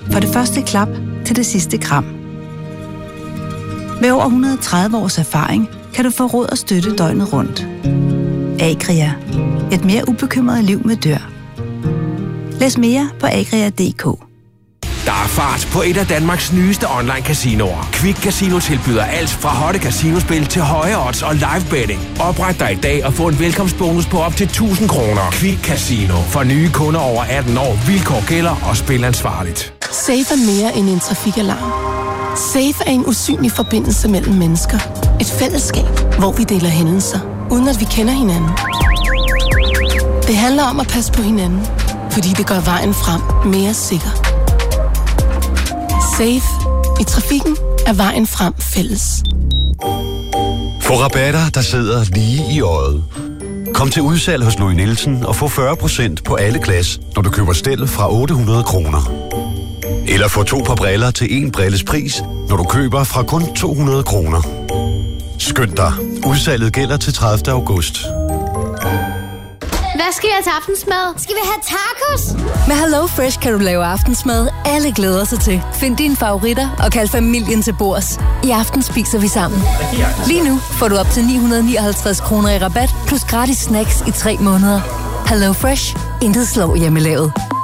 fra det første klap til det sidste kram. Med over 130 års erfaring kan du få råd og støtte døgnet rundt. Agria. Et mere ubekymret liv med dyr. Læs mere på agria.dk. Der er fart på et af Danmarks nyeste online-casinoer. Quick Casino tilbyder alt fra hotte casinospil til høje odds og live betting. Opret dig i dag og få en velkomstbonus på op til 1000 kroner. Quick Casino. For nye kunder over 18 år. Vilkår gælder og spil ansvarligt. Safe er mere end en trafikalarm. Safe er en usynlig forbindelse mellem mennesker. Et fællesskab, hvor vi deler hændelser, uden at vi kender hinanden. Det handler om at passe på hinanden, fordi det gør vejen frem mere sikker. Safe. I trafikken er vejen frem fælles. Få rabatter, der sidder lige i øjet. Kom til udsalg hos Louis Nielsen og få 40% på alle glas, når du køber stel fra 800 kroner. Eller få 2 par briller til 1 brilles pris, når du køber fra kun 200 kroner. Skynd dig. Udsalget gælder til 30. august. Hvad skal jeg til aftensmad? Skal vi have tacos? Med HelloFresh kan du lave aftensmad, alle glæder sig til. Find dine favoritter og kald familien til bords. I aften spiser vi sammen. Lige nu får du op til 959 kroner i rabat, plus gratis snacks i 3 måneder. HelloFresh. Intet slår hjemmelavet.